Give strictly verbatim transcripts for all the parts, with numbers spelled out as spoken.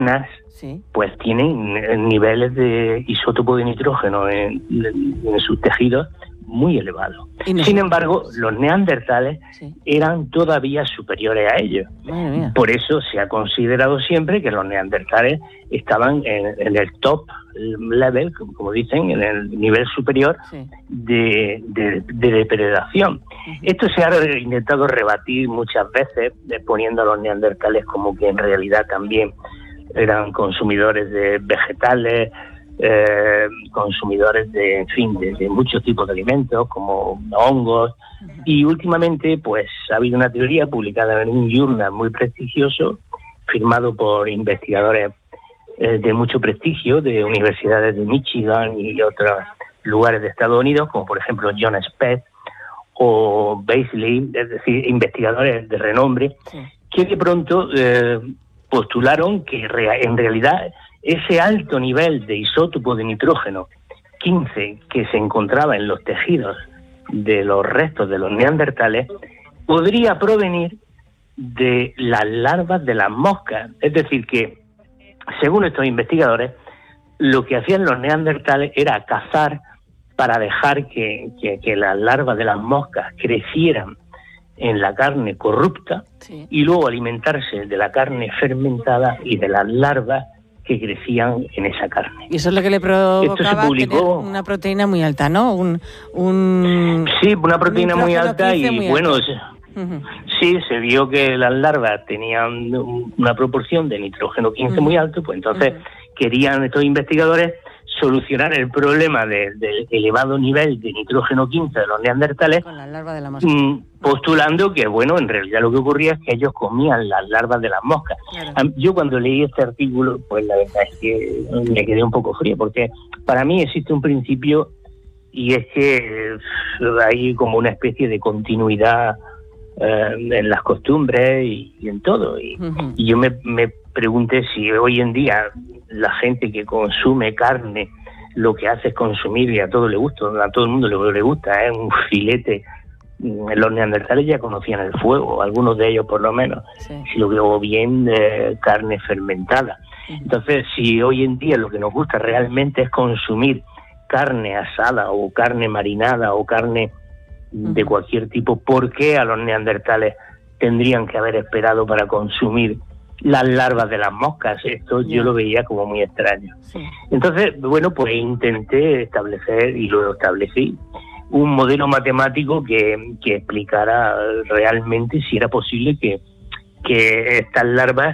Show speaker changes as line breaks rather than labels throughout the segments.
sí,
pues tienen niveles de isótopo de nitrógeno en, en sus tejidos muy elevados. Sin embargo, los neandertales sí. eran todavía superiores a ellos. Por eso se ha considerado siempre que los neandertales estaban en, en el top level, como dicen, en el nivel superior sí. de, de, de depredación. Uh-huh. Esto se ha intentado rebatir muchas veces, poniendo a los neandertales como que en realidad también eran consumidores de vegetales, eh, consumidores de, en fin, de, de muchos tipos de alimentos, como hongos, uh-huh. y últimamente, pues, ha habido una teoría publicada en un journal muy prestigioso, firmado por investigadores eh, de mucho prestigio, de universidades de Michigan y otros lugares de Estados Unidos, como por ejemplo John Specht o Beasley, es decir, investigadores de renombre, sí. que de pronto eh, postularon que en realidad ese alto nivel de isótopo de nitrógeno quince que se encontraba en los tejidos de los restos de los neandertales podría provenir de las larvas de las moscas. Es decir, que según estos investigadores, lo que hacían los neandertales era cazar para dejar que, que, que las larvas de las moscas crecieran en la carne corrupta sí. y luego alimentarse de la carne fermentada y de las larvas que crecían en esa carne.
Y eso es lo que le provocaba publicó, tener una proteína muy alta, ¿no? Un, un
sí, una proteína un muy alta y
muy
bueno,
alto.
Se, uh-huh. sí, se vio que las larvas tenían una proporción de nitrógeno quince uh-huh. muy alto, pues entonces uh-huh. querían estos investigadores solucionar el problema del de elevado nivel de nitrógeno quince de los neandertales
con la larva de la mosca.
Postulando que, bueno, en realidad lo que ocurría es que ellos comían las larvas de las moscas. Claro. Yo cuando leí este artículo, pues la verdad es que me quedé un poco frío, porque para mí existe un principio y es que hay como una especie de continuidad eh, en las costumbres y, y en todo. Y, uh-huh. y yo me, me pregunté si hoy en día la gente que consume carne lo que hace es consumir, y a todo le gusta, a todo el mundo le, le gusta, es ¿eh? un filete. Los neandertales ya conocían el fuego, algunos de ellos por lo menos, sí. si lo veo bien, eh, carne fermentada. Uh-huh. Entonces, si hoy en día lo que nos gusta realmente es consumir carne asada o carne marinada o carne uh-huh. de cualquier tipo, ¿por qué a los neandertales tendrían que haber esperado para consumir las larvas de las moscas? Esto yeah. yo lo veía como muy extraño. Sí. Entonces, bueno, pues intenté establecer, y lo establecí, un modelo matemático que, que explicara realmente si era posible que, que estas larvas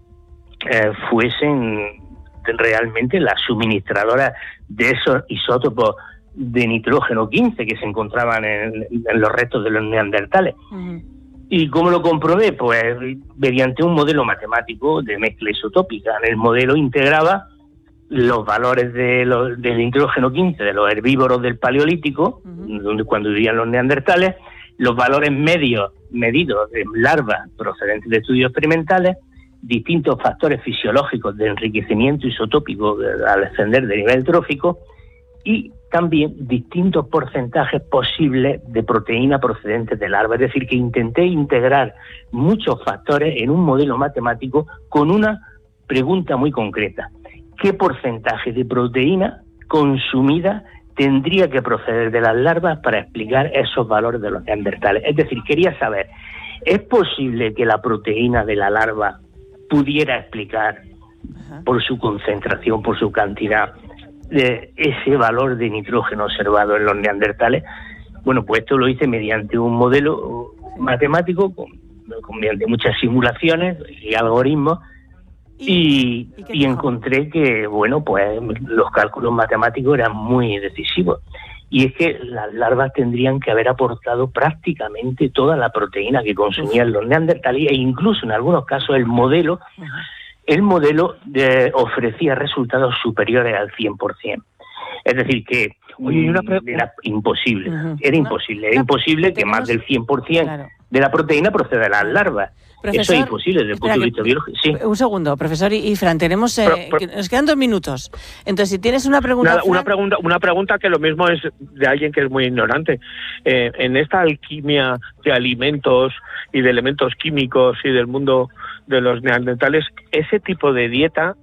eh, fuesen realmente las suministradoras de esos isótopos de nitrógeno quince que se encontraban en, en los restos de los neandertales. Uh-huh. ¿Y cómo lo comprobé? Pues mediante un modelo matemático de mezcla isotópica. En el modelo integraba los valores de los, del nitrógeno quince de los herbívoros del Paleolítico, uh-huh. donde cuando vivían los neandertales, los valores medios medidos de larvas procedentes de estudios experimentales, distintos factores fisiológicos de enriquecimiento isotópico de, al ascender de nivel trófico, y también distintos porcentajes posibles de proteína procedentes de larvas. Es decir, que intenté integrar muchos factores en un modelo matemático con una pregunta muy concreta: ¿qué porcentaje de proteína consumida tendría que proceder de las larvas para explicar esos valores de los neandertales? Es decir, quería saber, ¿es posible que la proteína de la larva pudiera explicar, Ajá. por su concentración, por su cantidad, de ese valor de nitrógeno observado en los neandertales? Bueno, pues esto lo hice mediante un modelo matemático, con, con mediante muchas simulaciones y algoritmos, y, y, y encontré que, bueno, pues los cálculos matemáticos eran muy decisivos. Y es que las larvas tendrían que haber aportado prácticamente toda la proteína que consumían los neandertales, e incluso en algunos casos el modelo, el modelo de, ofrecía resultados superiores al cien por ciento. Es decir, que
Oye, una pre-
era imposible,
uh-huh.
era imposible, era imposible que más del cien por ciento claro. de la proteína proceda de las larvas.
Profesor,
eso es imposible desde el punto de vista
que,
biológico. Sí.
Un segundo, profesor y Fran, tenemos eh,
pero, pero,
nos quedan dos minutos. Entonces, si tienes una pregunta,
nada,
Fran...
una pregunta, una pregunta que lo mismo es de alguien que es muy ignorante. Eh, en esta alquimia de alimentos y de elementos químicos y del mundo de los neandertales, ese tipo de dieta